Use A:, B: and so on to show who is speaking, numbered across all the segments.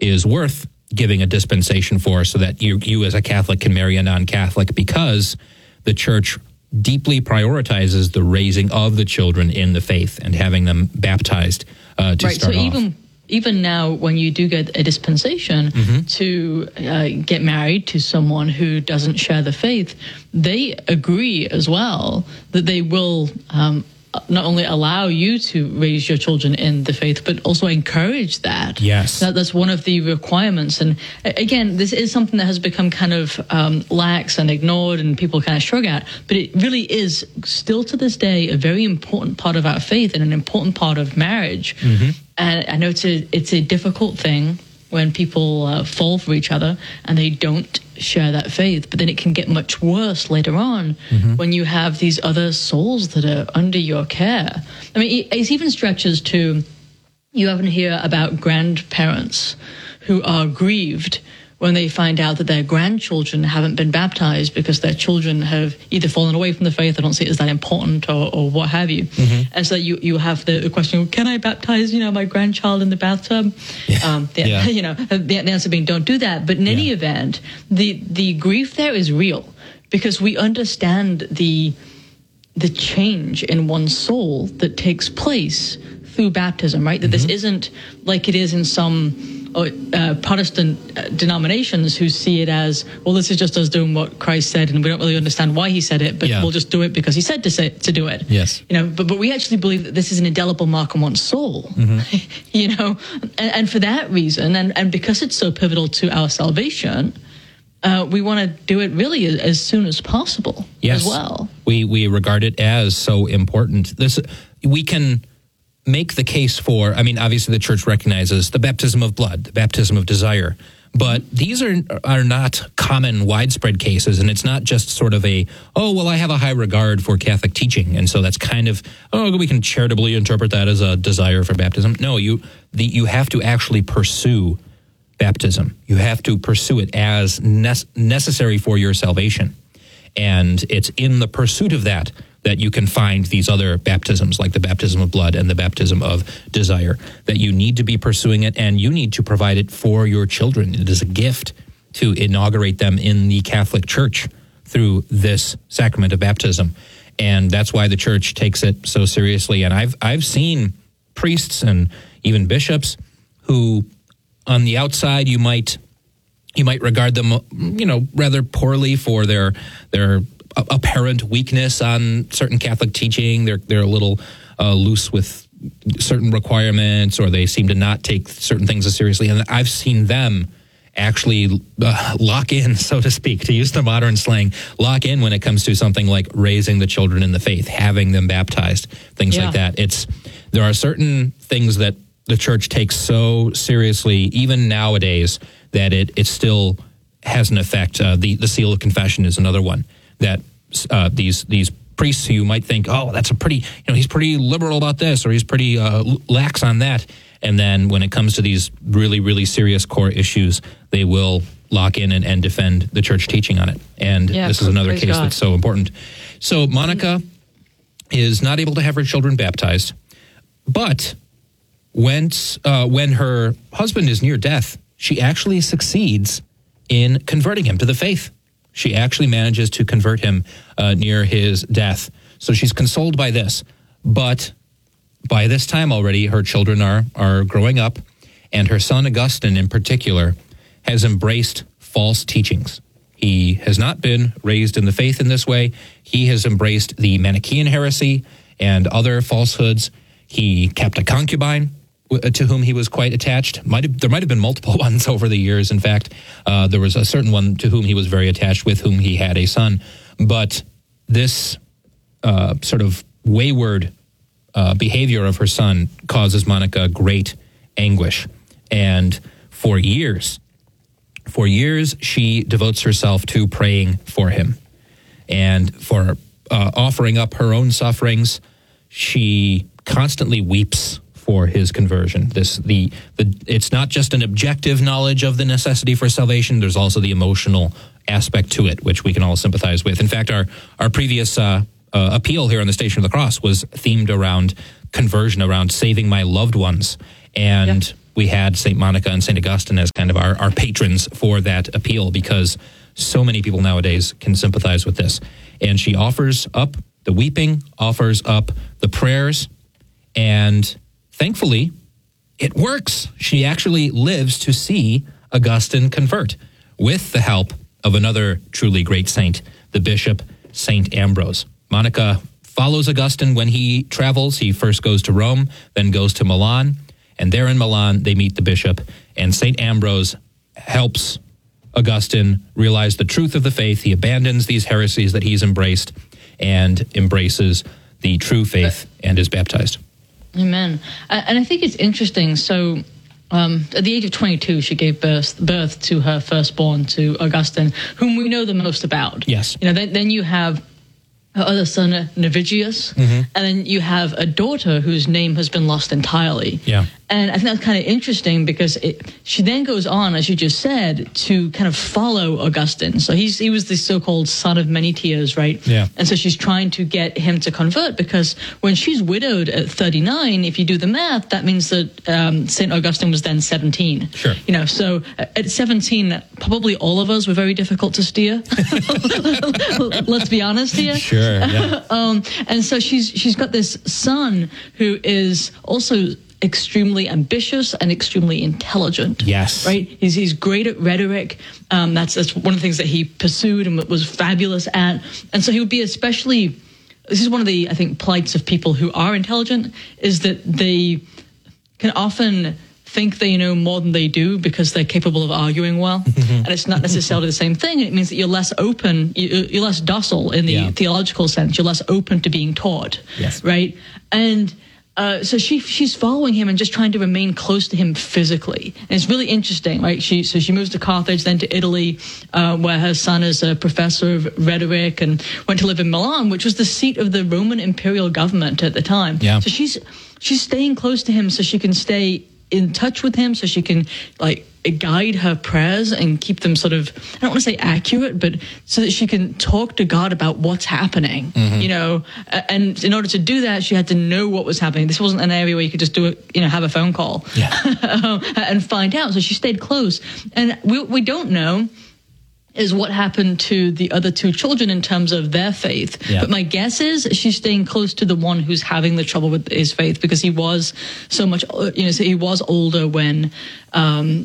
A: is worth giving a dispensation for, so that you as a Catholic can marry a non-Catholic, because the Church deeply prioritizes the raising of the children in the faith and having them baptized to start off.
B: So even now, when you do get a dispensation to get married to someone who doesn't share the faith, they agree as well that they will not only allow you to raise your children in the faith, but also encourage that.
A: Yes.
B: That's one of the requirements. And again, this is something that has become kind of lax and ignored, and people kind of shrug at, but it really is still to this day a very important part of our faith and an important part of marriage. And I know it's a difficult thing when people fall for each other and they don't share that faith, but then it can get much worse later on when you have these other souls that are under your care. I mean, it even stretches to, you often hear about grandparents who are grieved when they find out that their grandchildren haven't been baptized because their children have either fallen away from the faith or don't see it as that important, or what have you. And so you have the question, can I baptize, my grandchild in the bathtub? The answer being, don't do that. But in any event, the grief there is real, because we understand the change in one's soul that takes place through baptism, right? That this isn't like it is in some Protestant denominations who see it as, well, this is just us doing what Christ said, and we don't really understand why he said it, but we'll just do it because he said to do it.
A: Yes.
B: But we actually believe that this is an indelible mark on one's soul. And for that reason, and because it's so pivotal to our salvation, we want to do it really as soon as possible as well.
A: We regard it as so important. We can make the case for, obviously the Church recognizes the baptism of blood, the baptism of desire, but these are not common, widespread cases, and it's not just sort of I have a high regard for Catholic teaching, and so that's kind of, we can charitably interpret that as a desire for baptism. No, you have to actually pursue baptism. You have to pursue it as necessary for your salvation, and it's in the pursuit of that you can find these other baptisms, like the baptism of blood and the baptism of desire, that you need to be pursuing it, and you need to provide it for your children. It is a gift to inaugurate them in the Catholic Church through this sacrament of baptism. And that's why the Church takes it so seriously. And I've seen priests and even bishops who, on the outside, you might regard them, rather poorly for their apparent weakness on certain Catholic teaching. They're a little loose with certain requirements, or they seem to not take certain things as seriously. And I've seen them actually lock in, so to speak, to use the modern slang, lock in when it comes to something like raising the children in the faith, having them baptized, things like that. There are certain things that the Church takes so seriously, even nowadays, that it still has an effect. The seal of confession is another one. That these priests who you might think, that's a pretty, he's pretty liberal about this, or he's pretty lax on that. And then when it comes to these really, really serious core issues, they will lock in and defend the Church teaching on it. And this is another case that's so important. So Monica is not able to have her children baptized, but when her husband is near death, she actually succeeds in converting him to the faith. She actually manages to convert him near his death. So she's consoled by this. But by this time already, her children are growing up, and her son Augustine in particular has embraced false teachings. He has not been raised in the faith in this way. He has embraced the Manichaean heresy and other falsehoods. He kept a concubine to whom he was quite attached. There might have been multiple ones over the years. In fact, there was a certain one to whom he was very attached, with whom he had a son. But this sort of wayward behavior of her son causes Monica great anguish. And for years, she devotes herself to praying for him and for offering up her own sufferings. She constantly weeps for his conversion. It's not just an objective knowledge of the necessity for salvation. There's also the emotional aspect to it, which we can all sympathize with. In fact, our previous appeal here on the Station of the Cross was themed around conversion, around saving my loved ones. And we had St. Monica and St. Augustine as kind of our patrons for that appeal, because so many people nowadays can sympathize with this. And she offers up the weeping, offers up the prayers, and thankfully, it works. She actually lives to see Augustine convert with the help of another truly great saint, the Bishop St. Ambrose. Monica follows Augustine when he travels. He first goes to Rome, then goes to Milan, and there in Milan, they meet the bishop, and St. Ambrose helps Augustine realize the truth of the faith. He abandons these heresies that he's embraced and embraces the true faith and is baptized.
B: Amen. And I think it's interesting. So at the age of 22, she gave birth to her firstborn, to Augustine, whom we know the most about.
A: Yes.
B: Then you have her other son, Navigius, and then you have a daughter whose name has been lost entirely.
A: Yeah.
B: And I think that's kind of interesting because she then goes on, as you just said, to kind of follow Augustine. So he was the so-called son of many tears, right?
A: Yeah.
B: And so she's trying to get him to convert, because when she's widowed at 39, if you do the math, that means that St. Augustine was then 17.
A: Sure.
B: So at 17, probably all of us were very difficult to steer. Let's be honest here.
A: Sure, yeah.
B: And so she's got this son who is also extremely ambitious and extremely intelligent.
A: Yes.
B: Right? He's great at rhetoric. That's one of the things that he pursued and was fabulous at. And so he would be especially, this is one of the, I think, plights of people who are intelligent, is that they can often think they know more than they do because they're capable of arguing well. And it's not necessarily the same thing. It means that you're less open, you're less docile in the theological sense. You're less open to being taught.
A: Yes.
B: Right? And so she's following him and just trying to remain close to him physically. And it's really interesting, right? She moves to Carthage, then to Italy, where her son is a professor of rhetoric, and went to live in Milan, which was the seat of the Roman imperial government at the time.
A: Yeah.
B: So she's staying close to him so she can stay in touch with him, so she can guide her prayers and keep them sort of, I don't want to say accurate, but so that she can talk to God about what's happening, and in order to do that, she had to know what was happening. This wasn't an area where you could just do it, have a phone call and find out. So she stayed close. And we don't know is what happened to the other two children in terms of their faith. Yeah. But my guess is she's staying close to the one who's having the trouble with his faith, because he was so much, so he was older when, he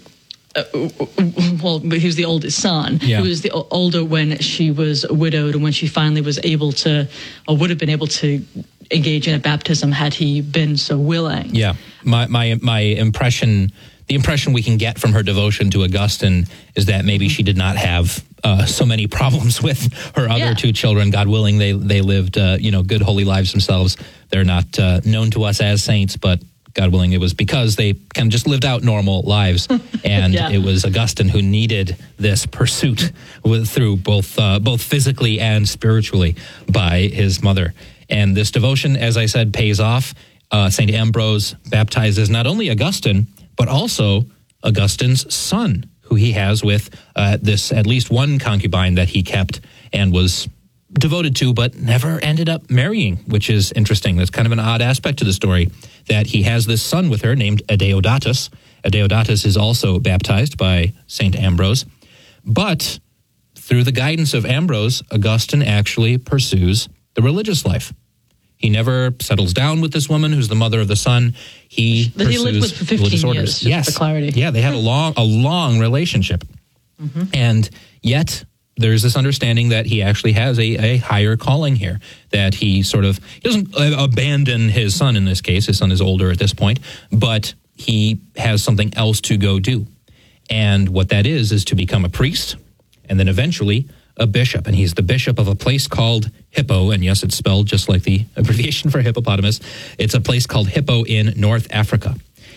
B: was the oldest son.
A: Yeah.
B: He was the older when she was widowed, and when she finally was able to, or would have been able to, engage in a baptism had he been so willing.
A: Yeah. My impression, the impression we can get from her devotion to Augustine is that maybe she did not have so many problems with her other two children. God willing, they lived good holy lives themselves. They're not known to us as saints, but God willing, it was because they kind of just lived out normal lives, and it was Augustine who needed this pursuit through both physically and spiritually by his mother. And this devotion, as I said, pays off. St. Ambrose baptizes not only Augustine, but also Augustine's son, who he has with this at least one concubine that he kept and was devoted to, but never ended up marrying, which is interesting. That's kind of an odd aspect to the story, that he has this son with her named Adeodatus. Adeodatus is also baptized by St. Ambrose. But through the guidance of Ambrose, Augustine actually pursues the religious life. He never settles down with this woman who's the mother of the son. He pursues
B: he lived with for 15 years, just for clarity.
A: Yeah, they had a long relationship. Mm-hmm. And yet there's this understanding that he actually has a higher calling here, that he doesn't abandon his son in this case. His son is older at this point, but he has something else to go do. And what that is to become a priest, and then eventually a bishop. And he's the bishop of a place called Hippo. And yes, it's spelled just like the abbreviation for hippopotamus. It's a place called Hippo in North Africa.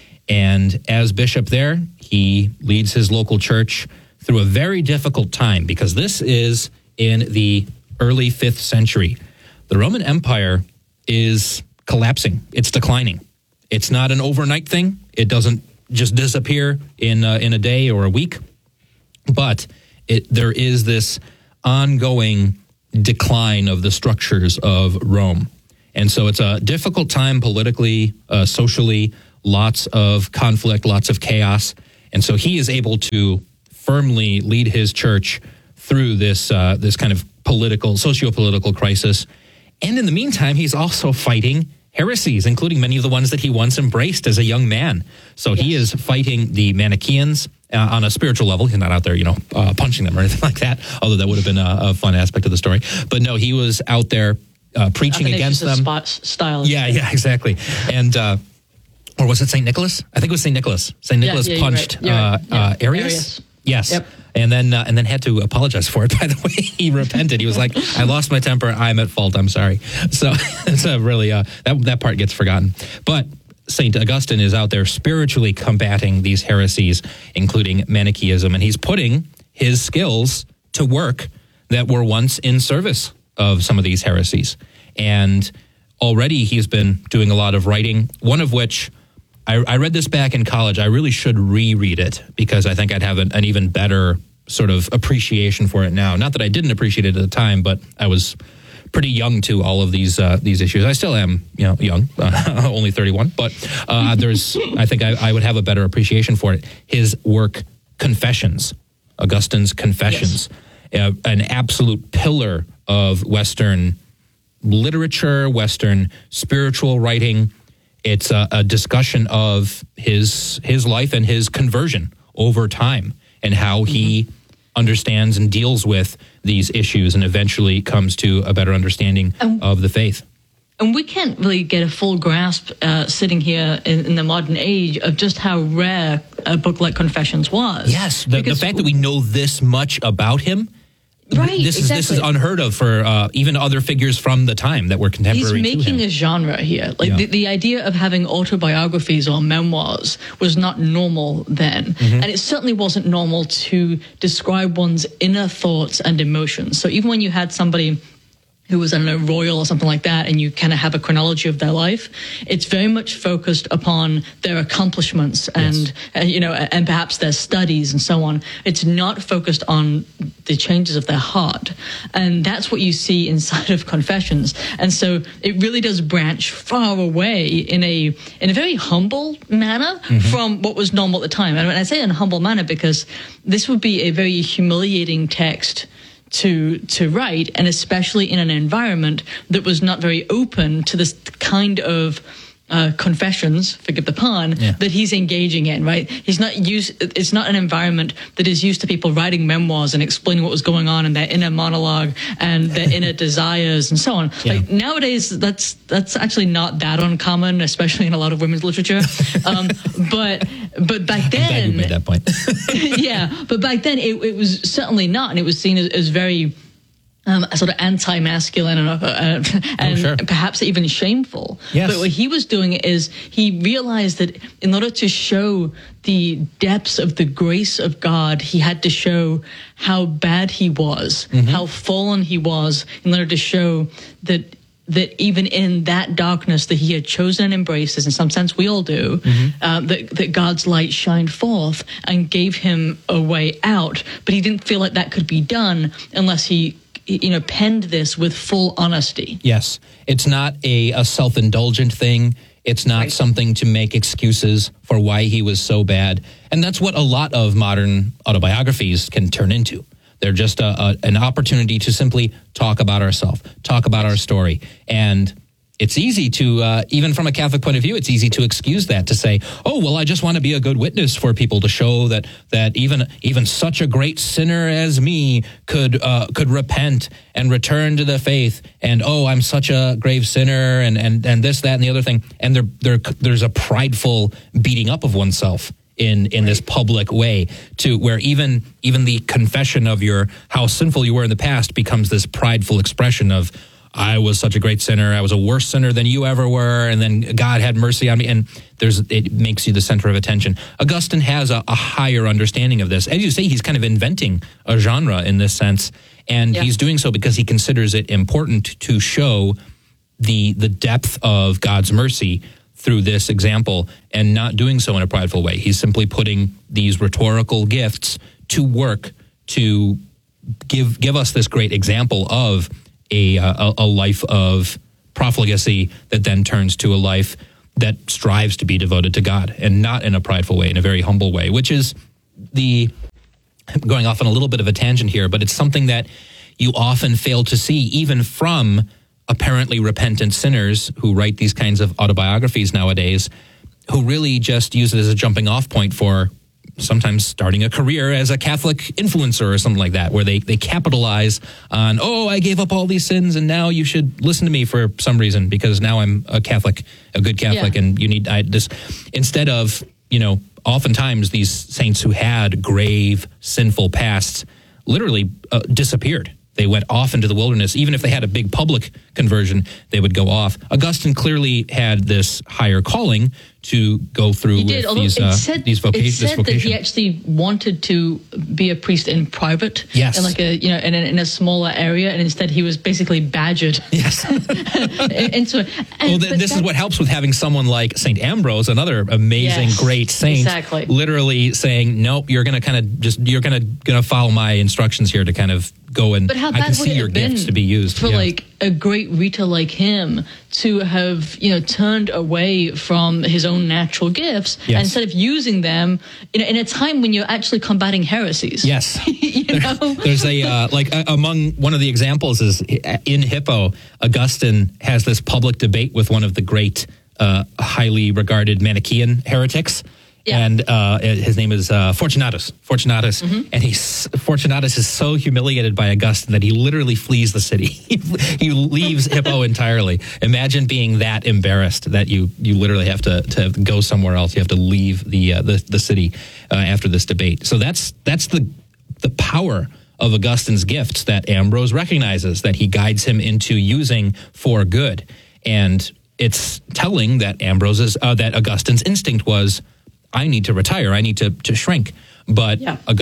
A: And as bishop there, he leads his local church through a very difficult time, because this is in the early 5th century. The Roman Empire is collapsing. It's declining. It's not an overnight thing. It doesn't just disappear in a day or a week. But there is this ongoing decline of the structures of Rome. And so it's a difficult time politically, socially, lots of conflict, lots of chaos. And so he is able to firmly lead his church through this this kind of socio-political crisis. And in the meantime, he's also fighting heresies, including many of the ones that he once embraced as a young man. So he is fighting the Manichaeans on a spiritual level. He's not out there, punching them or anything like that, although that would have been a fun aspect of the story. But no, he was out there preaching against them.
B: Style.
A: Yeah, exactly. And or was it St. Nicholas? I think it was St. Nicholas. St. Nicholas punched Arius. Yes. Yep. And then had to apologize for it. By the way, he repented. He was like, "I lost my temper. I'm at fault. I'm sorry." So it's a really that part gets forgotten. But St. Augustine is out there spiritually combating these heresies, including Manichaeism, and he's putting his skills to work that were once in service of some of these heresies. And already he's been doing a lot of writing, one of which I read this back in college. I really should reread it because I think I'd have an even better sort of appreciation for it now. Not that I didn't appreciate it at the time, but I was pretty young to all of these issues. I still am, young, only 31. But I think I would have a better appreciation for it. His work, Confessions, Augustine's Confessions, an absolute pillar of Western literature, Western spiritual writing. It's a discussion of his life and his conversion over time and how he understands and deals with these issues and eventually comes to a better understanding of the faith.
B: And we can't really get a full grasp sitting here in the modern age of just how rare a book like Confessions was.
A: Yes, the fact that we know this much about him.
B: Right,
A: this is unheard of for even other figures from the time that were contemporary.
B: He's making a genre here. The idea of having autobiographies or memoirs was not normal then. And it certainly wasn't normal to describe one's inner thoughts and emotions. So even when you had somebody who was, royal or something like that, and you kind of have a chronology of their life, it's very much focused upon their accomplishments and, and perhaps their studies and so on. It's not focused on the changes of their heart. And that's what you see inside of Confessions. And so it really does branch far away in a very humble manner from what was normal at the time. And I say in a humble manner because this would be a very humiliating text to write, and especially in an environment that was not very open to this kind of confessions, forgive the pun, that he's engaging in, right? It's not an environment that is used to people writing memoirs and explaining what was going on in their inner monologue and their inner desires and so on. Yeah. Like nowadays, that's actually not that uncommon, especially in a lot of women's literature. But back then,
A: I'm glad you made that point.
B: But back then it was certainly not, and it was seen as very sort of anti-masculine and perhaps even shameful.
A: Yes.
B: But what he was doing is he realized that in order to show the depths of the grace of God, he had to show how bad he was, how fallen he was, in order to show that even in that darkness that he had chosen and embraced, as in some sense we all do, that God's light shined forth and gave him a way out. But he didn't feel like that could be done unless he penned this with full honesty.
A: Yes. It's not a self-indulgent thing. It's not something to make excuses for why he was so bad. And that's what a lot of modern autobiographies can turn into. They're just an opportunity to simply talk about ourselves, talk about our story. And it's easy to, even from a Catholic point of view, it's easy to excuse that, to say, oh, well, I just want to be a good witness for people to show that even such a great sinner as me could repent and return to the faith. And, oh, I'm such a grave sinner and this, that, and the other thing. And there's a prideful beating up of oneself in this public way, to where even the confession of how sinful you were in the past becomes this prideful expression of, I was such a great sinner. I was a worse sinner than you ever were. And then God had mercy on me. And it makes you the center of attention. Augustine has a higher understanding of this. As you say, he's kind of inventing a genre in this sense. And he's doing so because he considers it important to show the depth of God's mercy through this example, and not doing so in a prideful way. He's simply putting these rhetorical gifts to work to give us this great example of a life of profligacy that then turns to a life that strives to be devoted to God, and not in a prideful way, in a very humble way, which is going off on a little bit of a tangent here, but it's something that you often fail to see, even from apparently repentant sinners who write these kinds of autobiographies nowadays, who really just use it as a jumping off point for sometimes starting a career as a Catholic influencer or something like that, where they capitalize on, oh, I gave up all these sins and now you should listen to me for some reason because now I'm a Catholic, a good Catholic, and you need this. Instead of, oftentimes these saints who had grave sinful pasts literally disappeared. They went off into the wilderness. Even if they had a big public conversion, they would go off. Augustine clearly had this higher calling to go through these vocations.
B: It said that he actually wanted to be a priest in private,
A: yes,
B: in a smaller area, and instead he was basically badgered.
A: Yes, this is what helps with having someone like Saint Ambrose, another amazing, great saint,
B: exactly,
A: literally saying, "Nope, you're going to follow my instructions here to kind of go and I can see your gifts to be used
B: for like a great Rita like him to have turned away from his own natural gifts and instead of using them in a time when you're actually combating heresies.
A: Yes, there's among one of the examples is in Hippo. Augustine has this public debate with one of the great, highly regarded Manichaean heretics. Yeah. And his name is Fortunatus. And Fortunatus is so humiliated by Augustine that he literally flees the city. He leaves Hippo entirely. Imagine being that embarrassed that you literally have to go somewhere else. You have to leave the city after this debate. So that's the power of Augustine's gifts that Ambrose recognizes, that he guides him into using for good. And it's telling that that Augustine's instinct was, I need to retire. I need to shrink. But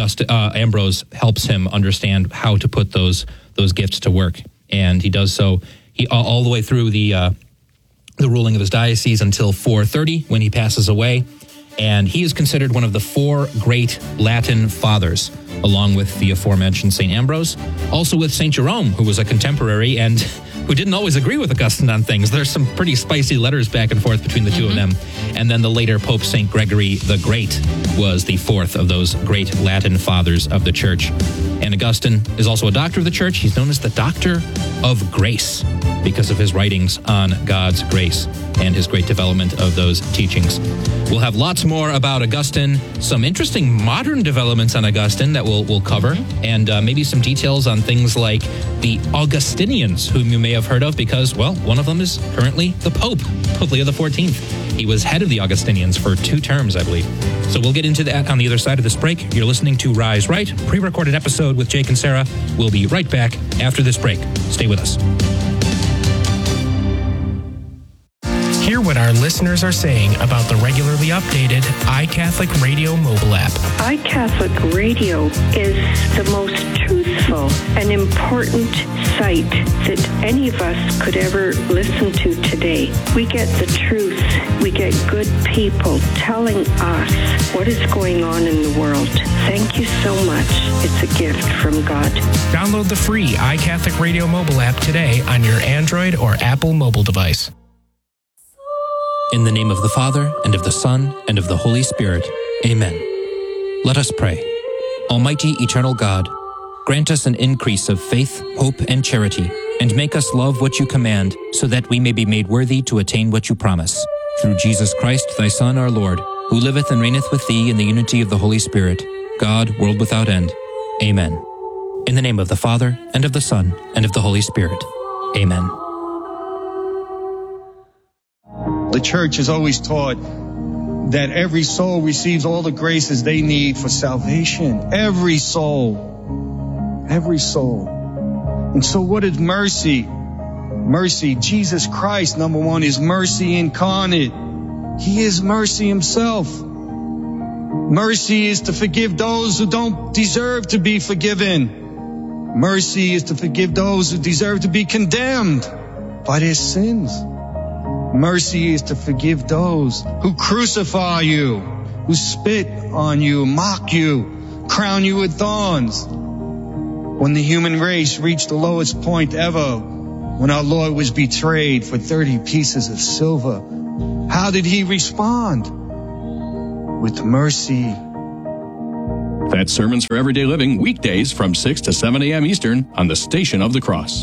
A: Ambrose helps him understand how to put those gifts to work, and he does so. He all the way through the ruling of his diocese until 430, when he passes away, and he is considered one of the four great Latin fathers, along with the aforementioned Saint Ambrose, also with Saint Jerome, who was a contemporary and who didn't always agree with Augustine on things. There's some pretty spicy letters back and forth between the two of them. And then the later Pope St. Gregory the Great was the fourth of those great Latin fathers of the Church. And Augustine is also a doctor of the Church. He's known as the Doctor of Grace because of his writings on God's grace and his great development of those teachings. We'll have lots more about Augustine, some interesting modern developments on Augustine that we'll cover, and maybe some details on things like the Augustinians, whom you may have heard of because, well, one of them is currently the Pope Leo XIV. He was head of the Augustinians for 2 terms, I believe. So we'll get into that on the other side of this break. You're listening to Rise Right, pre-recorded episode with Jake and Sarah. We'll be right back after this break. Stay with us.
C: Hear what our listeners are saying about the regularly updated iCatholic Radio mobile app.
D: iCatholic Radio is the most truthful and important site that any of us could ever listen to today. We get the truth. We get good people telling us what is going on in the world. Thank you so much. It's a gift from God.
C: Download the free iCatholic Radio mobile app today on your Android or Apple mobile device.
A: In the name of the Father, and of the Son, and of the Holy Spirit. Amen. Let us pray. Almighty, eternal God, grant us an increase of faith, hope, and charity, and make us love what you command, so that we may be made worthy to attain what you promise. Through Jesus Christ, thy Son, our Lord, who liveth and reigneth with thee in the unity of the Holy Spirit, God, world without end. Amen. In the name of the Father, and of the Son, and of the Holy Spirit. Amen.
E: The Church has always taught that every soul receives all the graces they need for salvation. Every soul. Every soul. And so what is mercy? Mercy, Jesus Christ, number one, is mercy incarnate. He is mercy himself. Mercy is to forgive those who don't deserve to be forgiven. Mercy is to forgive those who deserve to be condemned by their sins. Mercy is to forgive those who crucify you, who spit on you, mock you, crown you with thorns. When the human race reached the lowest point ever, when our Lord was betrayed for 30 pieces of silver, How did he respond? With mercy.
F: That's Sermons for Everyday Living, weekdays from 6 to 7 a.m. Eastern on the Station of the Cross.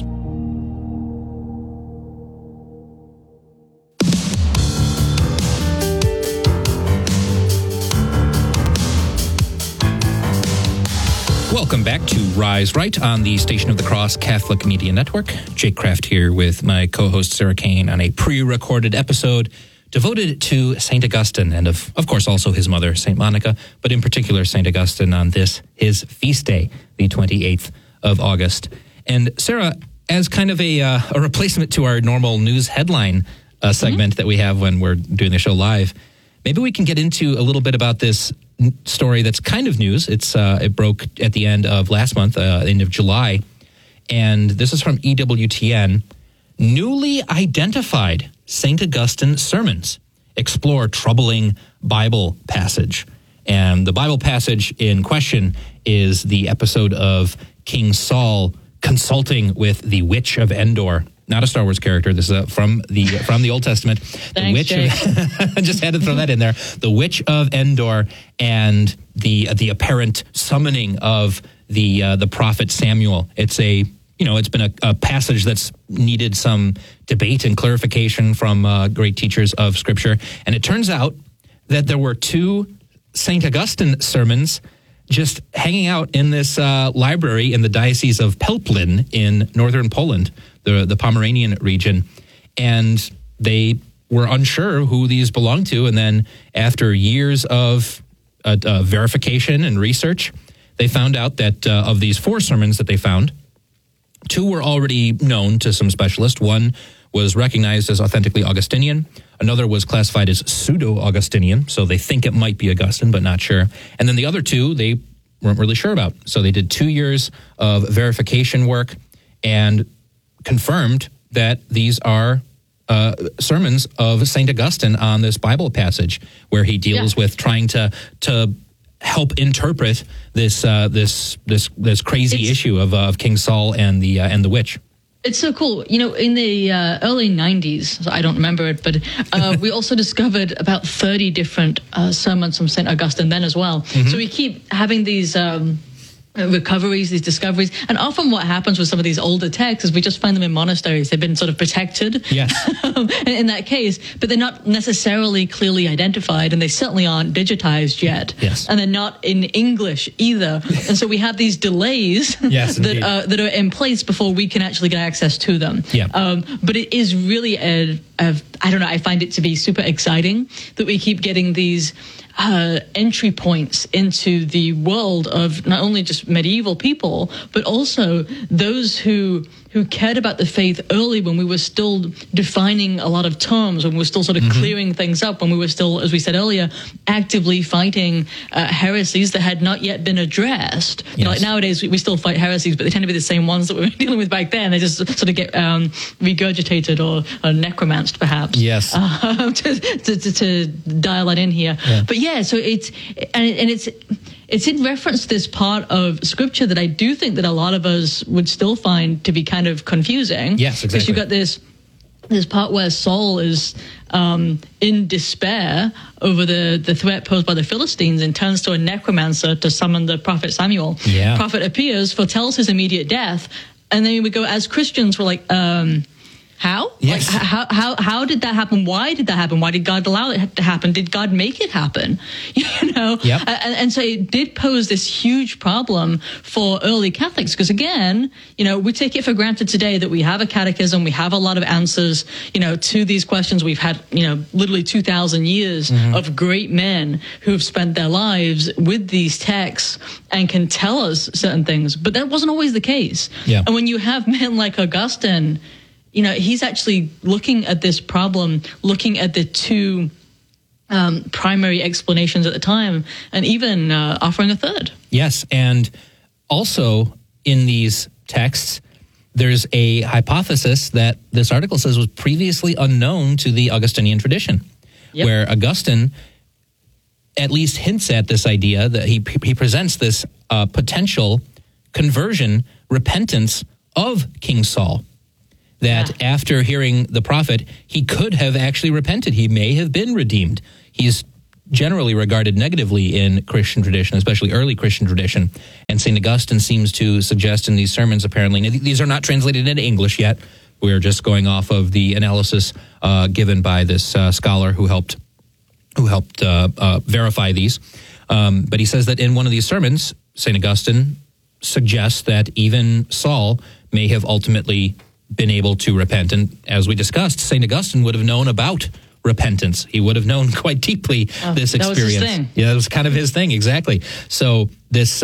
A: Welcome back to Rise Right on the Station of the Cross Catholic Media Network. Jake Kraft here with my co-host Sarah Kane on a pre-recorded episode devoted to St. Augustine and, of course, also his mother, St. Monica, but in particular St. Augustine on his feast day, the 28th of August. And Sarah, as kind of a replacement to our normal news headline segment that we have when we're doing the show live, maybe we can get into a little bit about this story that's kind of news. It broke at the end of last month, end of July, and this is from EWTN. Newly identified St. Augustine sermons explore troubling Bible passage. And the Bible passage in question is the episode of King Saul consulting with the Witch of Endor. Not a Star Wars character. This is from the Old Testament.
B: Thanks, Jake.
A: I just had to throw that in there. The Witch of Endor and the apparent summoning of the prophet Samuel. It's it's been a passage that's needed some debate and clarification from great teachers of Scripture. And it turns out that there were two St. Augustine sermons just hanging out in this library in the Diocese of Pelplin in northern Poland, the Pomeranian region. And they were unsure who these belonged to. And then after years of verification and research, they found out that of these four sermons that they found, two were already known to some specialists. One was recognized as authentically Augustinian. Another was classified as pseudo-Augustinian, so they think it might be Augustine, but not sure. And then the other two, they weren't really sure about. So they did 2 years of verification work and confirmed that these are sermons of St. Augustine on this Bible passage, where he deals with trying to help interpret this crazy issue of King Saul and the witch.
B: It's so cool. In the early 90s, so I don't remember it, but we also discovered about 30 different sermons from St. Augustine then as well. Mm-hmm. So we keep having these recoveries, these discoveries. And often what happens with some of these older texts is we just find them in monasteries. They've been sort of protected in that case, but they're not necessarily clearly identified, and they certainly aren't digitized yet.
A: Yes.
B: And they're not in English either. And so we have these delays that are in place before we can actually get access to them.
A: Yeah.
B: But it is really I don't know, I find it to be super exciting that we keep getting these entry points into the world of not only just medieval people, but also those who cared about the faith early, when we were still defining a lot of terms, when we were still sort of clearing things up, when we were still, as we said earlier, actively fighting heresies that had not yet been addressed.
A: Yes.
B: Like nowadays, we still fight heresies, but they tend to be the same ones that we were dealing with back then. They just sort of get regurgitated or necromanced, perhaps.
A: Yes.
B: To dial that in here. Yeah. But yeah, so it's in reference to this part of Scripture that I do think that a lot of us would still find to be kind of confusing.
A: Yes, exactly.
B: Because you've got this part where Saul is in despair over the threat posed by the Philistines and turns to a necromancer to summon the prophet Samuel.
A: Yeah.
B: Prophet appears, foretells his immediate death, and then we go, as Christians, we're like, how?
A: Yes.
B: Like, how did that happen? Why did that happen? Why did God allow it to happen? Did God make it happen?
A: Yep.
B: And so it did pose this huge problem for early Catholics, because again, we take it for granted today that we have a catechism, we have a lot of answers, to these questions. We've had, literally 2,000 years of great men who have spent their lives with these texts and can tell us certain things, but that wasn't always the case.
A: Yeah.
B: And when you have men like Augustine, he's actually looking at this problem, looking at the two primary explanations at the time, and even offering a third.
A: Yes, and also in these texts, there's a hypothesis that this article says was previously unknown to the Augustinian tradition, where Augustine at least hints at this idea that he presents this potential conversion, repentance of King Saul, that after hearing the prophet, he could have actually repented. He may have been redeemed. He's generally regarded negatively in Christian tradition, especially early Christian tradition. And St. Augustine seems to suggest in these sermons, apparently, and these are not translated into English yet. We're just going off of the analysis given by this scholar who helped verify these. But he says that in one of these sermons, St. Augustine suggests that even Saul may have ultimately been able to repent. And as we discussed, St. Augustine would have known about repentance. He would have known quite deeply this experience.
B: That was his thing.
A: Yeah, that was kind of his thing, exactly. So this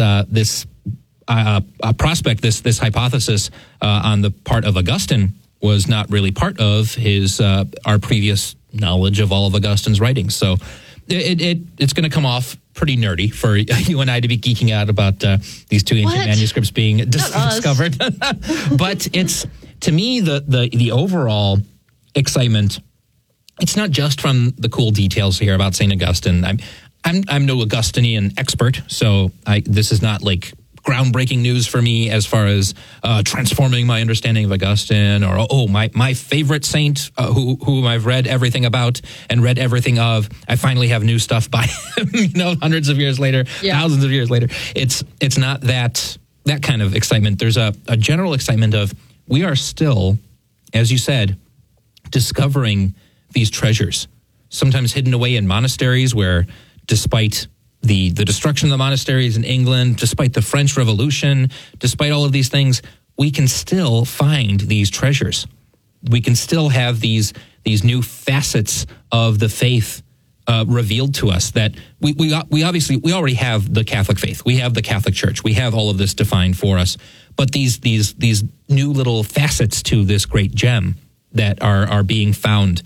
A: prospect, this hypothesis on the part of Augustine was not really part of his our previous knowledge of all of Augustine's writings. So it's going to come off pretty nerdy for you and I to be geeking out about these two ancient manuscripts being discovered. But it's, to me, the overall excitement. It's not just from the cool details here about St. Augustine. I'm no Augustinian expert, so this is not like groundbreaking news for me as far as transforming my understanding of Augustine, or my favorite saint whom I've read everything about and read everything of. I finally have new stuff by him, hundreds of years later, thousands of years later. It's not that kind of excitement. There's a general excitement of, we are still, as you said, discovering these treasures, sometimes hidden away in monasteries where, despite the destruction of the monasteries in England, despite the French Revolution, despite all of these things, we can still find these treasures. We can still have these new facets of the faith revealed to us, that we already have the Catholic faith. We have the Catholic Church. We have all of this defined for us. But these new little facets to this great gem that are being found,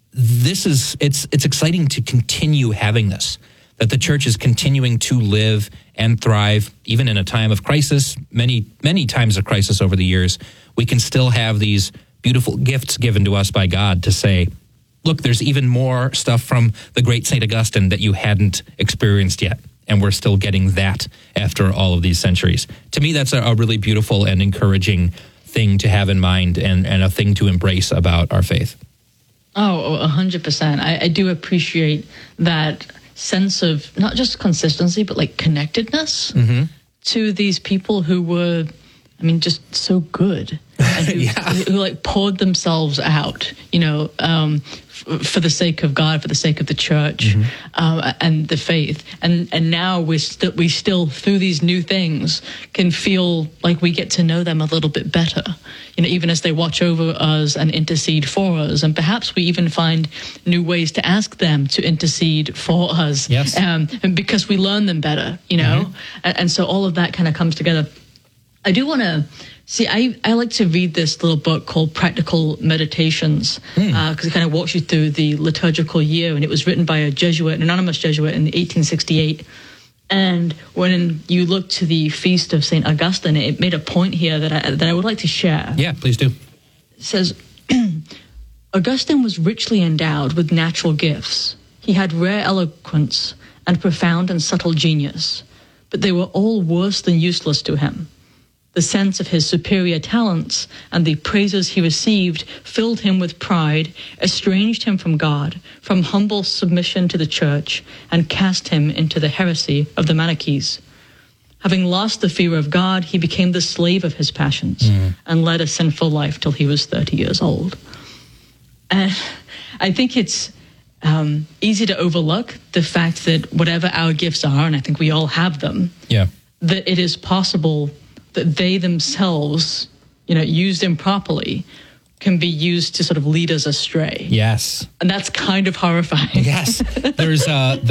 A: it's exciting to continue having this, that the church is continuing to live and thrive, even in a time of crisis, many times of crisis over the years. We can still have these beautiful gifts given to us by God to say, look, there's even more stuff from the great St. Augustine that you hadn't experienced yet, and we're still getting that after all of these centuries. To me, that's a really beautiful and encouraging thing to have in mind, and a thing to embrace about our faith.
B: Oh, 100%. I do appreciate that sense of not just consistency, but like connectedness to these people who were, just so good, and who like poured themselves out, for the sake of God, for the sake of the church, and the faith. And now we still through these new things can feel like we get to know them a little bit better, even as they watch over us and intercede for us. And perhaps we even find new ways to ask them to intercede for us.
A: Yes.
B: And because we learn them better, and so all of that kind of comes together. I do want to see, I like to read this little book called Practical Meditations, because it kind of walks you through the liturgical year, and it was written by an anonymous Jesuit in 1868. And when you look to the feast of St. Augustine, it made a point here that I would like to share.
A: Yeah, please do.
B: It says, Augustine was richly endowed with natural gifts. He had rare eloquence and profound and subtle genius, but they were all worse than useless to him. The sense of his superior talents and the praises he received filled him with pride, estranged him from God, from humble submission to the church, and cast him into the heresy of the Manichees. Having lost the fear of God, he became the slave of his passions and led a sinful life till he was 30 years old. And I think it's easy to overlook the fact that whatever our gifts are, and I think we all have them, that it is possible that they themselves, used improperly, can be used to sort of lead us astray.
A: Yes,
B: and that's kind of horrifying.
A: Yes, there's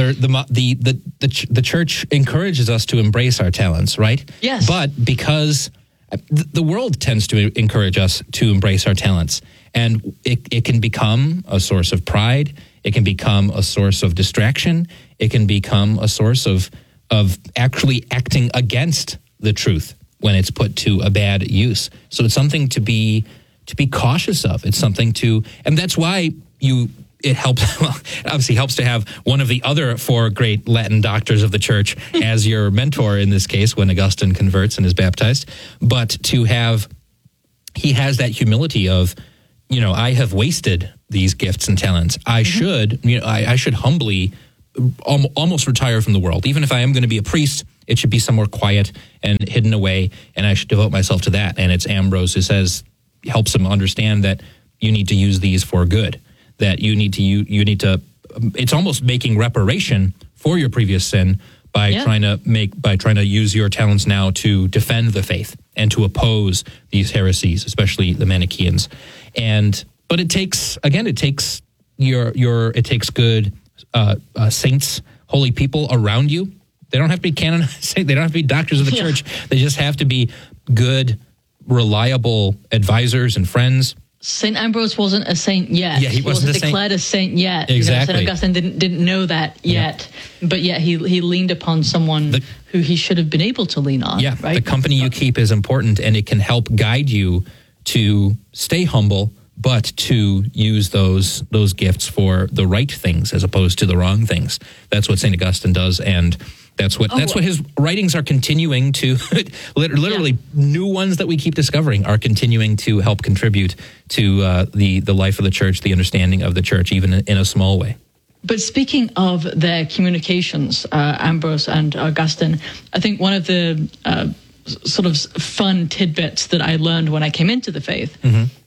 A: the church encourages us to embrace our talents, right?
B: Yes,
A: but because the world tends to encourage us to embrace our talents, and it can become a source of pride. It can become a source of distraction. It can become a source of actually acting against the truth when it's put to a bad use. So it's something to be cautious of. It's something and that's why it helps. Well, it obviously helps to have one of the other four great Latin doctors of the church as your mentor in this case when Augustine converts and is baptized. But to have he has that humility of, I have wasted these gifts and talents. I should, I should humbly almost retire from the world. Even if I am going to be a priest, it should be somewhere quiet and hidden away, and I should devote myself to that. And it's Ambrose who helps him understand that you need to use these for good, that you need to, it's almost making reparation for your previous sin by trying to use your talents now to defend the faith and to oppose these heresies, especially the Manichaeans. But it takes good saints, holy people around you. They don't have to be canonized. They don't have to be doctors of the church. They just have to be good, reliable advisors and friends.
B: St. Ambrose wasn't a saint yet.
A: Yeah, he wasn't
B: declared a saint yet.
A: Exactly.
B: St. Augustine didn't know that yet. Yeah. But yet he leaned upon someone who he should have been able to lean on.
A: Yeah,
B: right?
A: The company you keep is important, and it can help guide you to stay humble, but to use those gifts for the right things as opposed to the wrong things. That's what St. Augustine does, and that's what his writings are continuing to, literally new ones that we keep discovering are continuing to help contribute to the life of the church, the understanding of the church, even in a small way.
B: But speaking of their communications, Ambrose and Augustine, I think one of the sort of fun tidbits that I learned when I came into the faith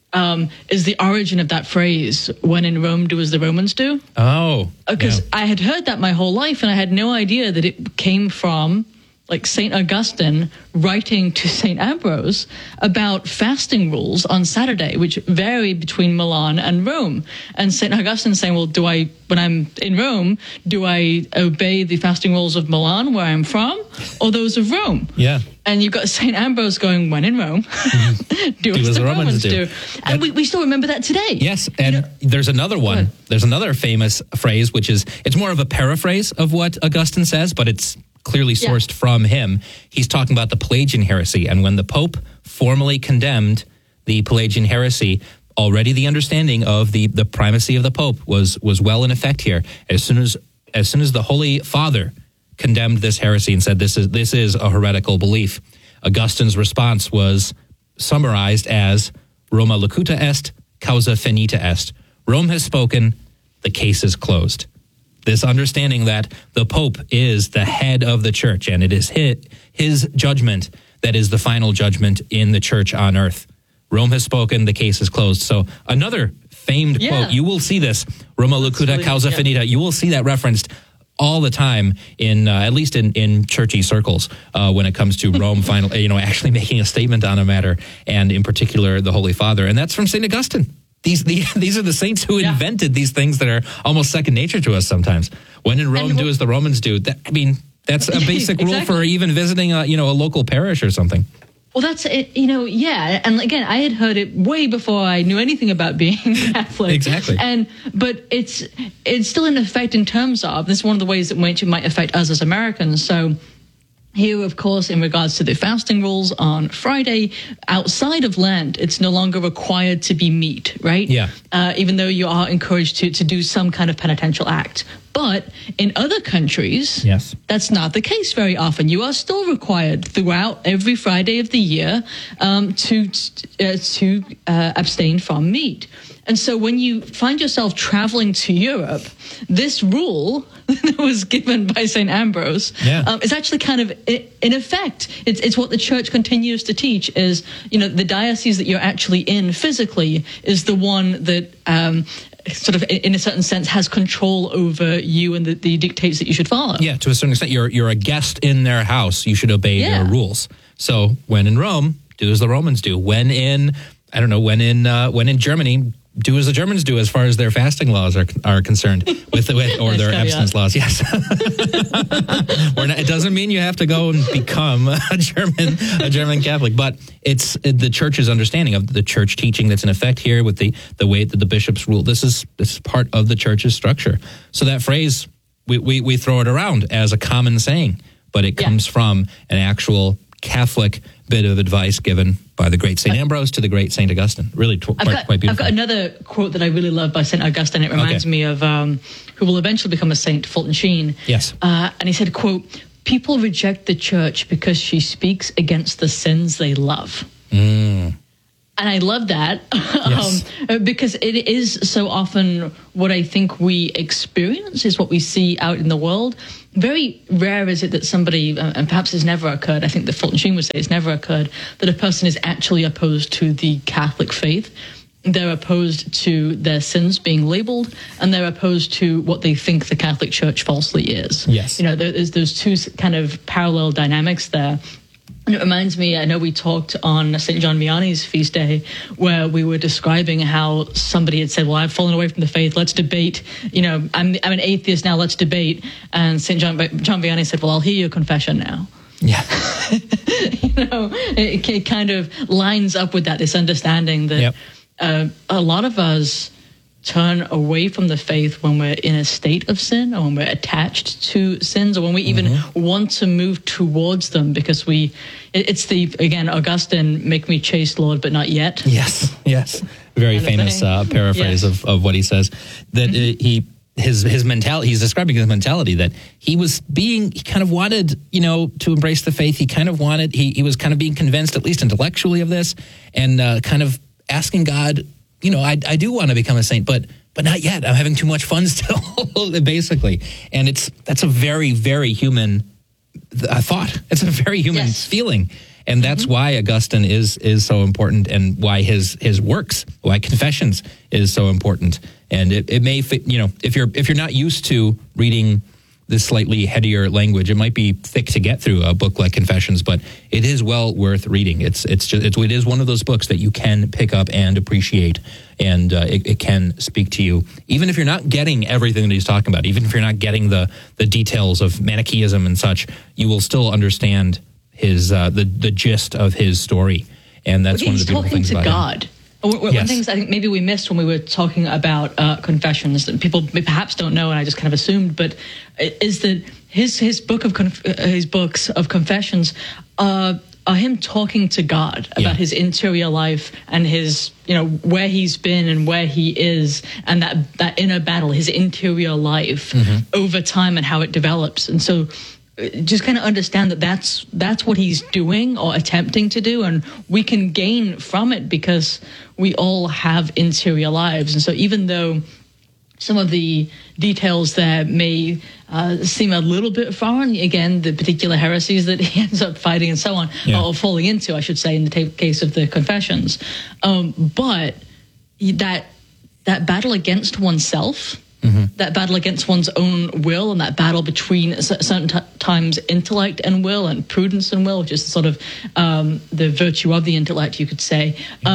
B: is the origin of that phrase, when in Rome, do as the Romans do.
A: Oh.
B: Because I had heard that my whole life, and I had no idea that it came from St. Augustine writing to St. Ambrose about fasting rules on Saturday, which vary between Milan and Rome. And St. Augustine saying, well, when I'm in Rome, do I obey the fasting rules of Milan, where I'm from, or those of Rome?
A: Yeah.
B: And you've got St. Ambrose going, when in Rome, do as the Romans do. And we still remember that today.
A: Yes, and there's another one. There's another famous phrase, which it's more of a paraphrase of what Augustine says, but it's clearly sourced from him. He's talking about the Pelagian heresy, and when the Pope formally condemned the Pelagian heresy, already the understanding of the primacy of the Pope was well in effect here. As soon as the Holy Father condemned this heresy and said this is a heretical belief, Augustine's response was summarized as Roma locuta est, causa finita est. Rome has spoken, the case is closed. This understanding that the Pope is the head of the church, and it is his judgment that is the final judgment in the church on earth. Rome has spoken, the case is closed. So another famed quote, you will see this, Roma locuta causa finita, you will see that referenced all the time in at least in churchy circles when it comes to Rome final, actually making a statement on a matter, and in particular the Holy Father, and that's from St. Augustine. These are the saints who invented these things that are almost second nature to us sometimes. When in Rome, do as the Romans do. That's a basic rule for even visiting a local parish or something.
B: Well, that's it, and again, I had heard it way before I knew anything about being Catholic.
A: Exactly.
B: But it's still in effect in terms of, this is one of the ways that it might affect us as Americans. So here, of course, in regards to the fasting rules on Friday, outside of Lent, it's no longer required to be meat, right?
A: Yeah.
B: Even though you are encouraged to do some kind of penitential act. But in other countries, that's not the case very often. You are still required throughout every Friday of the year to abstain from meat. And so when you find yourself traveling to Europe, this rule that was given by St. Ambrose is actually kind of in effect. It's what the church continues to teach is, the diocese that you're actually in physically is the one that sort of in a certain sense has control over you and the dictates that you should follow. Yeah,
A: to a certain extent, you're a guest in their house. You should obey their rules. So when in Rome, do as the Romans do. When in Germany, do as the Germans do as far as their fasting laws are concerned, or their abstinence laws. Yes, it doesn't mean you have to go and become a German Catholic, but it's the church's understanding of the church teaching that's in effect here with the way that the bishops rule. This is part of the church's structure. So that phrase we throw it around as a common saying, but it comes from an actual Catholic bit of advice given by the great St. Ambrose to the great St. Augustine. Really quite beautiful.
B: I've got another quote that I really love by St. Augustine. It reminds me of who will eventually become a saint, Fulton Sheen.
A: Yes.
B: And he said, quote, "People reject the church because she speaks against the sins they love." And And I love that
A: Yes.
B: because it is so often what I think we experience is what we see out in the world. Very rare is it that somebody, and perhaps it's never occurred, I think that Fulton Sheen would say it's never occurred, that a person is actually opposed to the Catholic faith. They're opposed to their sins being labeled, and they're opposed to what they think the Catholic Church falsely is.
A: Yes.
B: You know, there's those two kind of parallel dynamics there. And it reminds me, I know we talked on St. John Vianney's feast day where we were describing how somebody had said, well, I've fallen away from the faith, let's debate. You know, I'm an atheist now, let's debate. And St. John Vianney said, well, I'll hear your confession now.
A: Yeah.
B: You know, it kind of lines up with that, this understanding that a lot of us turn away from the faith when we're in a state of sin, or when we're attached to sins, or when we even want to move towards them, because it's the, again, Augustine, make me chaste, Lord, but not yet.
A: Yes. Very famous paraphrase of what he says. That his mentality, he's describing his mentality, that he kind of wanted, to embrace the faith. He kind of wanted, he was kind of being convinced, at least intellectually, of this, and kind of asking God, I do want to become a saint, but not yet. I'm having too much fun still, basically. And that's a very, very human thought. It's a very human feeling. And that's why Augustine is so important, and why his works, why Confessions is so important. And it may fit, if you're not used to reading this slightly headier language, it might be thick to get through a book like Confessions, but it is well worth reading. It is one of those books that you can pick up and appreciate, and it can speak to you, even if you're not getting everything that he's talking about, even if you're not getting the details of Manichaeism and such, you will still understand his the gist of his story, and that's one of the beautiful things about
B: God. One of the things I think maybe we missed when we were talking about Confessions that people perhaps don't know, and I just kind of assumed, but is that his books of Confessions are him talking to God about his interior life and his, where he's been and where he is, and that inner battle, his interior life over time and how it develops. And so just kind of understand that that's what he's doing or attempting to do, and we can gain from it because we all have interior lives. And so even though some of the details there may seem a little bit foreign, again, the particular heresies that he ends up fighting and so on, or falling into, I should say, in the case of the Confessions, but that battle against oneself, that battle against one's own will, and that battle between sometimes intellect and will, and prudence and will, which is sort of the virtue of the intellect, you could say,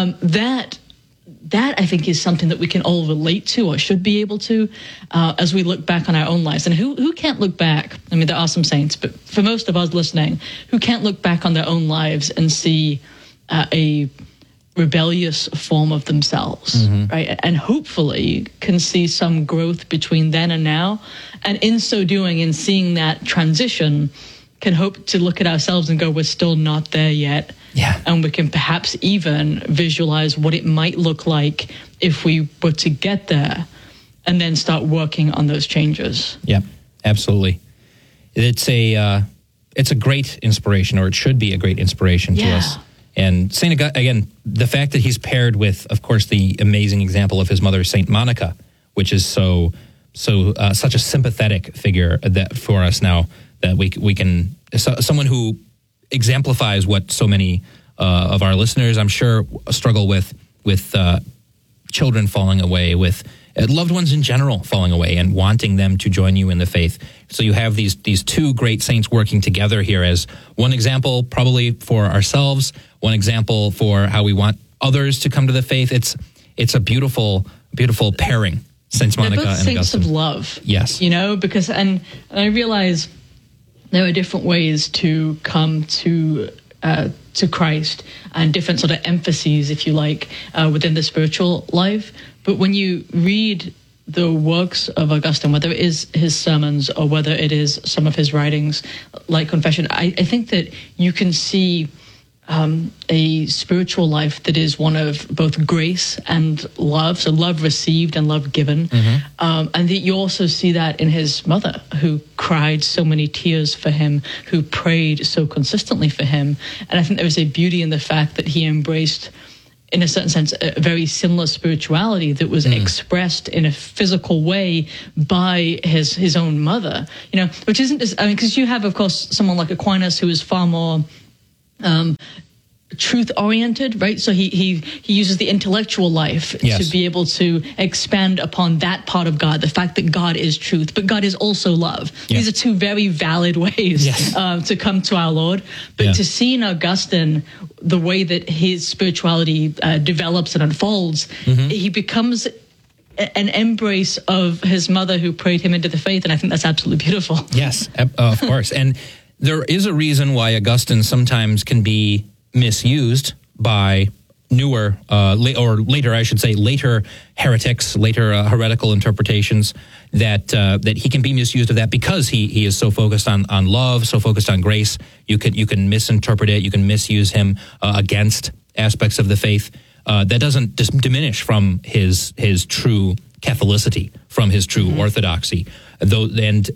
B: that I think is something that we can all relate to, or should be able to, as we look back on our own lives. And who can't look back? I mean, there are some saints, but for most of us listening, who can't look back on their own lives and see a rebellious form of themselves, right? And hopefully can see some growth between then and now. And in so doing, in seeing that transition, can hope to look at ourselves and go, we're still not there yet. Yeah. And we can perhaps even visualize what it might look like if we were to get there, and then start working on those changes.
A: Yeah, absolutely. It's a great inspiration, or it should be a great inspiration to us. And St. Augustine, again, the fact that he's paired with, of course, the amazing example of his mother, St. Monica, which is such a sympathetic figure that for us now, that we can, someone who exemplifies what so many of our listeners, I'm sure, struggle with children falling away, with loved ones in general falling away, and wanting them to join you in the faith. So you have these two great saints working together here as one example, probably for ourselves, one example for how we want others to come to the faith. It's a beautiful, beautiful pairing, Saints Monica and Augustine.
B: Saints of love.
A: Yes.
B: Because, and I realize there are different ways to come to Christ, and different sort of emphases, if you like, within the spiritual life. But when you read the works of Augustine, whether it is his sermons or whether it is some of his writings like Confession, I think that you can see a spiritual life that is one of both grace and love, so love received and love given. And that you also see that in his mother, who cried so many tears for him, who prayed so consistently for him. And I think there was a beauty in the fact that he embraced in a certain sense, a very similar spirituality that was expressed in a physical way by his own mother, which isn't just, because you have, of course, someone like Aquinas who is far more truth-oriented, right? So he uses the intellectual life to be able to expand upon that part of God, the fact that God is truth, but God is also love. These are two very valid ways to come to our Lord. But to see in Augustine the way that his spirituality develops and unfolds, he becomes an embrace of his mother who prayed him into the faith, and I think that's absolutely beautiful.
A: Yes, of course. And there is a reason why Augustine sometimes can be misused by newer, later heretics, later heretical interpretations, that he can be misused of that because he is so focused on love, so focused on grace. You can misinterpret it, you can misuse him against aspects of the faith. That doesn't diminish from his true Catholicity, from his true orthodoxy. Those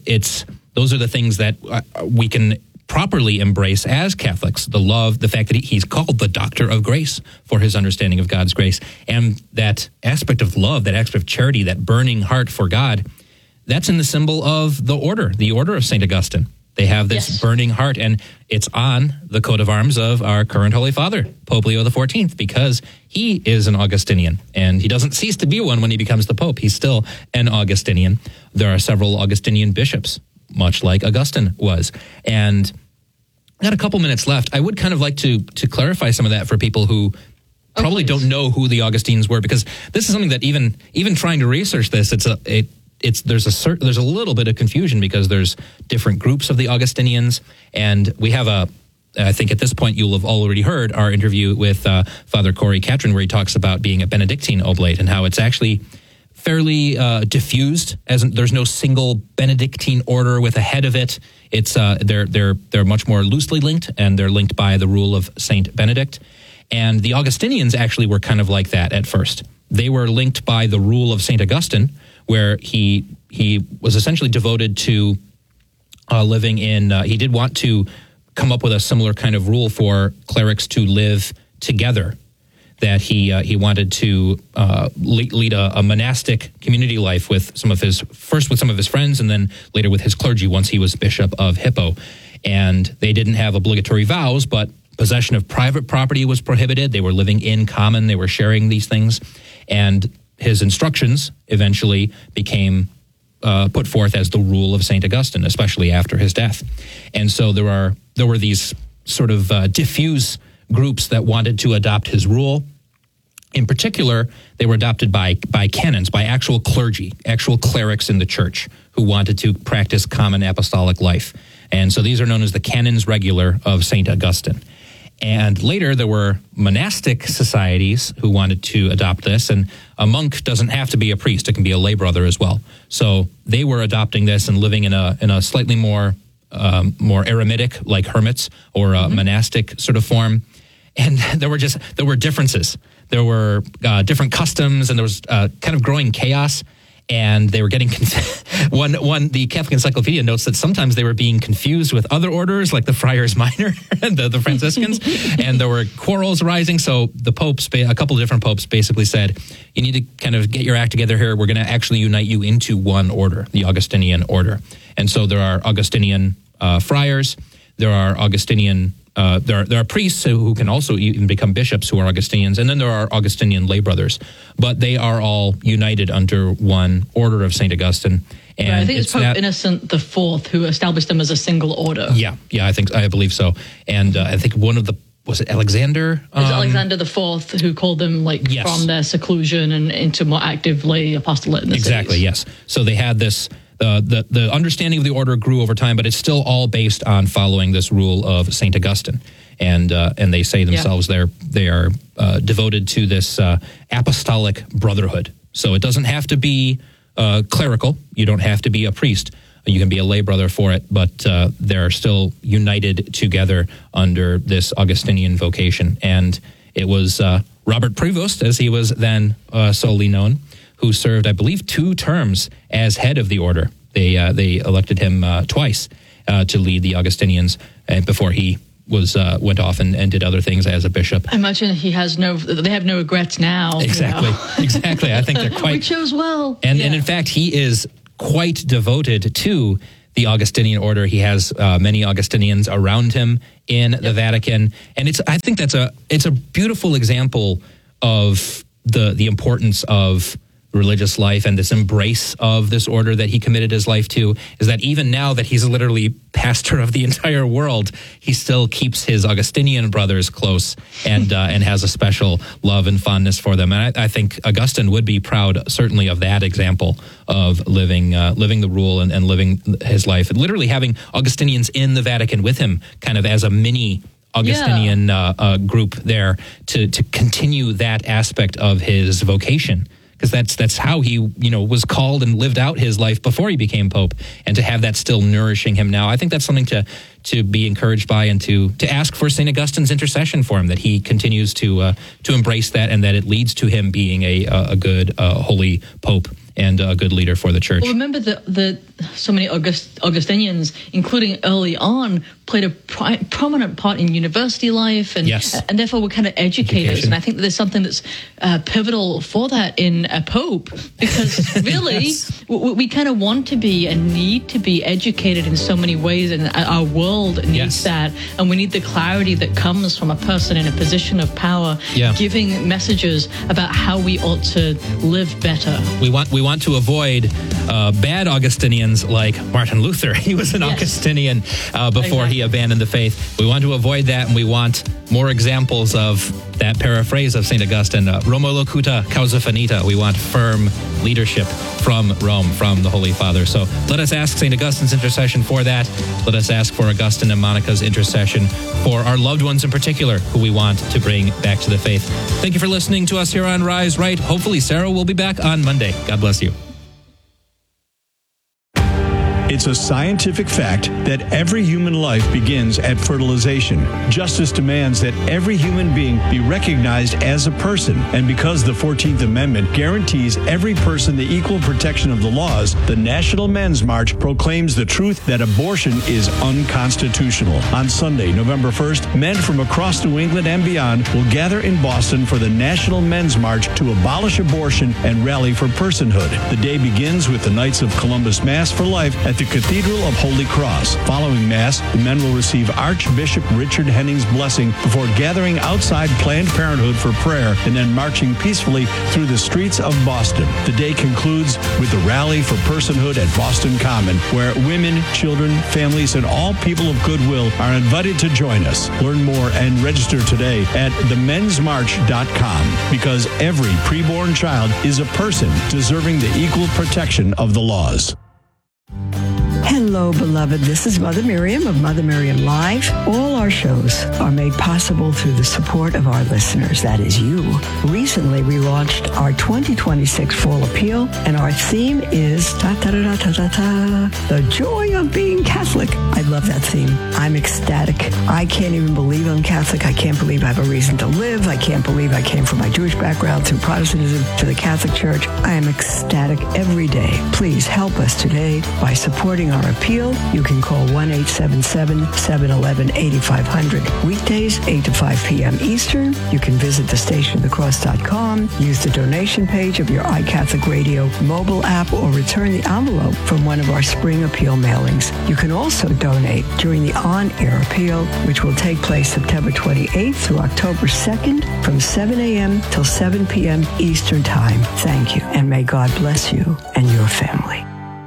A: are the things that we can properly embrace as Catholics: the love, the fact that he's called the Doctor of Grace for his understanding of God's grace, and that aspect of love, that aspect of charity, that burning heart for God. That's in the symbol of the order of St. Augustine. They have this burning heart, and it's on the coat of arms of our current Holy Father, Pope Leo XIV, because he is an Augustinian, and he doesn't cease to be one when he becomes the Pope. He's still an Augustinian. There are several Augustinian bishops, much like Augustine was. And got a couple minutes left. I would kind of like to clarify some of that for people who probably don't know who the Augustines were, because this is something that even trying to research this, there's a little bit of confusion because there's different groups of the Augustinians, and we have I think at this point you'll have already heard our interview with Father Corey Catron, where he talks about being a Benedictine oblate and how it's actually fairly diffused, as there's no single Benedictine order with a head of it. It's they're much more loosely linked, and they're linked by the rule of Saint Benedict. And the Augustinians actually were kind of like that at first. They were linked by the rule of Saint Augustine, where he was essentially devoted to living in. He did want to come up with a similar kind of rule for clerics to live together. That he wanted to lead a monastic community life with some of his friends, and then later with his clergy once he was Bishop of Hippo. And they didn't have obligatory vows, but possession of private property was prohibited. They were living in common. They were sharing these things. And his instructions eventually became put forth as the rule of St. Augustine, especially after his death. And so there were these sort of diffuse groups that wanted to adopt his rule. In particular, they were adopted by canons, by actual clergy, actual clerics in the church who wanted to practice common apostolic life. And so these are known as the canons regular of St. Augustine. And later there were monastic societies who wanted to adopt this, and a monk doesn't have to be a priest, it can be a lay brother as well. So they were adopting this and living in a slightly more eremitic, like hermits, or a monastic sort of form. And there were differences. There were different customs, and there was kind of growing chaos. And they were getting the Catholic Encyclopedia notes that sometimes they were being confused with other orders, like the Friars Minor and the Franciscans, and there were quarrels arising. So the popes, a couple of different popes, basically said, "You need to kind of get your act together here. We're going to actually unite you into one order, the Augustinian order." And so there are Augustinian friars. There are Augustinian. There are priests who can also even become bishops who are Augustinians, and then there are Augustinian lay brothers. But they are all united under one order of St. Augustine. And
B: right, I think it's Pope Innocent IV who established them as a single order.
A: Yeah, I believe so. And I think was it Alexander?
B: It was Alexander IV who called them from their seclusion and into more active lay apostolate in the
A: Exactly,
B: cities.
A: Yes. So they had this. The understanding of the order grew over time, but it's still all based on following this rule of St. Augustine. And they say themselves they are devoted to this apostolic brotherhood. So it doesn't have to be clerical. You don't have to be a priest. You can be a lay brother for it, but they're still united together under this Augustinian vocation. And it was Robert Prevost, as he was then solely known, who served, I believe, 2 terms as head of the order. They elected him twice to lead the Augustinians before he went off and did other things as a bishop.
B: I imagine they have no regrets now.
A: Exactly. Exactly. I think they're quite...
B: We chose well.
A: And in fact, he is quite devoted to the Augustinian order. He has many Augustinians around him in the Vatican. And I think it's a beautiful example of the importance of religious life and this embrace of this order that he committed his life to, is that even now that he's literally pastor of the entire world, he still keeps his Augustinian brothers close and has a special love and fondness for them. And I think Augustine would be proud, certainly, of that example of living the rule and living his life, and literally having Augustinians in the Vatican with him, kind of as a mini Augustinian group there to continue that aspect of his vocation. Because that's how he, was called and lived out his life before he became Pope, and to have that still nourishing him now, I think that's something to be encouraged by, and to ask for St. Augustine's intercession for him, that he continues to embrace that, and that it leads to him being a good, holy Pope and a good leader for the Church.
B: Well, remember that so many Augustinians, including early on, played a prominent part in university life, and therefore were kind of educators. And I think that there's something that's pivotal for that in a Pope, because really we kind of want to be and need to be educated in so many ways, and our world needs that, and we need the clarity that comes from a person in a position of power giving messages about how we ought to live better.
A: We want to avoid bad Augustinians like Martin Luther. He was an Augustinian before he abandoned the faith. We want to avoid that, and we want more examples of that paraphrase of St. Augustine, Roma locuta causa finita. We want firm leadership from Rome, from the Holy Father. So let us ask St. Augustine's intercession for that. Let us ask for Augustine and Monica's intercession for our loved ones in particular, who we want to bring back to the faith. Thank you for listening to us here on Rise Right. Hopefully Sarah will be back on Monday. God bless you.
G: It's a scientific fact that every human life begins at fertilization. Justice demands that every human being be recognized as a person. And because the 14th Amendment guarantees every person the equal protection of the laws, the National Men's March proclaims the truth that abortion is unconstitutional. On Sunday, November 1st, men from across New England and beyond will gather in Boston for the National Men's March to abolish abortion and rally for personhood. The day begins with the Knights of Columbus Mass for Life at the Cathedral of Holy Cross. Following Mass, the men will receive Archbishop Richard Henning's blessing before gathering outside Planned Parenthood for prayer and then marching peacefully through the streets of Boston. The day concludes with the Rally for Personhood at Boston Common, where women, children, families, and all people of goodwill are invited to join us. Learn more and register today at themensmarch.com, because every preborn child is a person deserving the equal protection of the laws.
H: Hello, beloved. This is Mother Miriam of Mother Miriam Live. All our shows are made possible through the support of our listeners. That is you. Recently, we launched our 2026 Fall Appeal, and our theme is the joy of being Catholic. I love that theme. I'm ecstatic. I can't even believe I'm Catholic. I can't believe I have a reason to live. I can't believe I came from my Jewish background through Protestantism to the Catholic Church. I am ecstatic every day. Please help us today by supporting our appeal. You can call 1-877-711-8500. Weekdays, 8 to 5 p.m. Eastern. You can visit thestationofthecross.com, use the donation page of your iCatholic Radio mobile app, or return the envelope from one of our spring appeal mailings. You can also donate during the on-air appeal, which will take place September 28th through October 2nd from 7 a.m. till 7 p.m. Eastern Time. Thank you, and may God bless you and your family.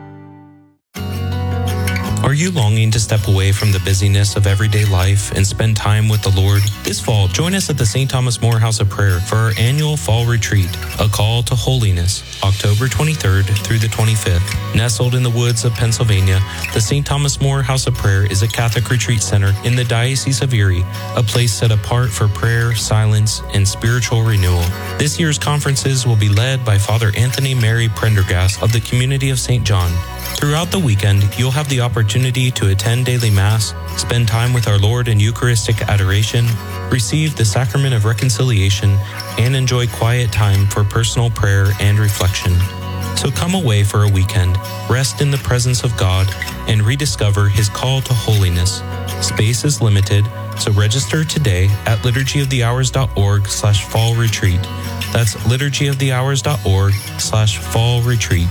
C: Are you longing to step away from the busyness of everyday life and spend time with the Lord? This fall, join us at the St. Thomas More House of Prayer for our annual Fall Retreat, A Call to Holiness, October 23rd through the 25th. Nestled in the woods of Pennsylvania, the St. Thomas More House of Prayer is a Catholic retreat center in the Diocese of Erie, a place set apart for prayer, silence, and spiritual renewal. This year's conferences will be led by Father Anthony Mary Prendergast of the Community of St. John. Throughout the weekend, you'll have the opportunity to attend daily Mass, spend time with our Lord in Eucharistic adoration, receive the Sacrament of Reconciliation, and enjoy quiet time for personal prayer and reflection. So come away for a weekend, rest in the presence of God, and rediscover His call to holiness. Space is limited, So register today at liturgyofthehours.org/fall retreat. That's liturgyofthehours.org/fall retreat.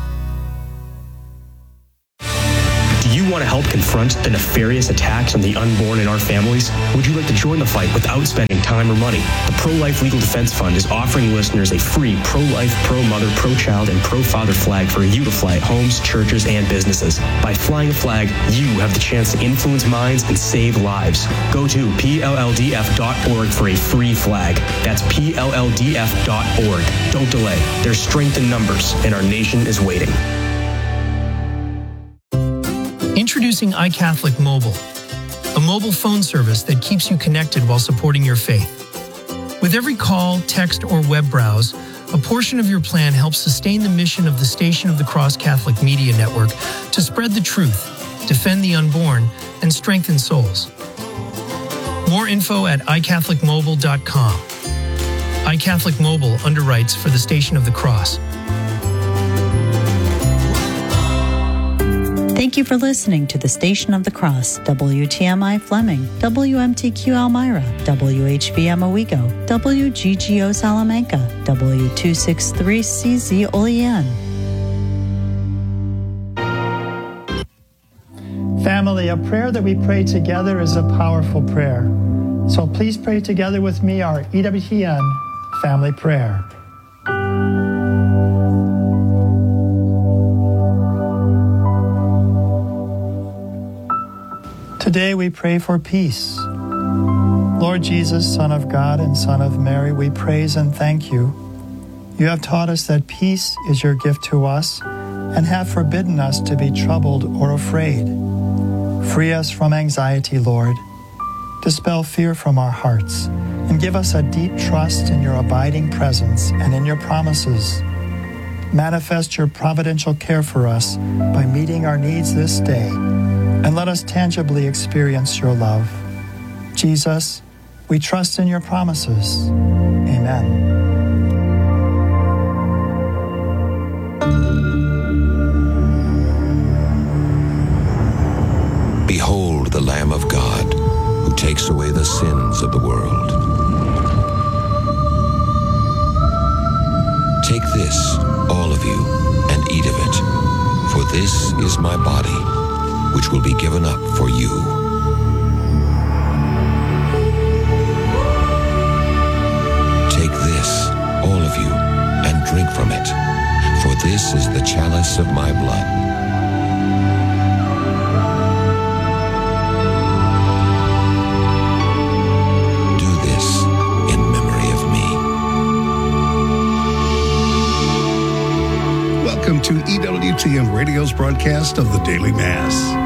I: Do you want to help confront the nefarious attacks on the unborn in our families? Would you like to join the fight without spending time or money? The Pro-Life Legal Defense Fund is offering listeners a free pro-life, pro-mother, pro-child, and pro-father flag for you to fly at homes, churches, and businesses. By flying a flag, you have the chance to influence minds and save lives. Go to PLLDF.org for a free flag. That's PLLDF.org. Don't delay. There's strength in numbers, and our nation is waiting.
J: Introducing iCatholic Mobile, a mobile phone service that keeps you connected while supporting your faith. With every call, text, or web browse, a portion of your plan helps sustain the mission of the Station of the Cross Catholic Media Network to spread the truth, defend the unborn, and strengthen souls. More info at iCatholicMobile.com. iCatholic Mobile underwrites for the Station of the Cross.
K: Thank you for listening to the Station of the Cross, WTMI Fleming, WMTQ Elmira, WHBM Owego, WGGO Salamanca, W263CZ Olean.
L: Family, a prayer that we pray together is a powerful prayer. So please pray together with me our EWTN family prayer. Today we pray for peace. Lord Jesus, Son of God and Son of Mary, we praise and thank you. You have taught us that peace is your gift to us and have forbidden us to be troubled or afraid. Free us from anxiety, Lord. Dispel fear from our hearts and give us a deep trust in your abiding presence and in your promises. Manifest your providential care for us by meeting our needs this day, and let us tangibly experience your love. Jesus, we trust in your promises. Amen.
M: Behold the Lamb of God, who takes away the sins of the world. Take this, all of you, and eat of it, for this is my body, which will be given up for you. Take this, all of you, and drink from it, for this is the chalice of my blood. Do this in memory of me.
N: Welcome to EWTN Radio's broadcast of the Daily Mass.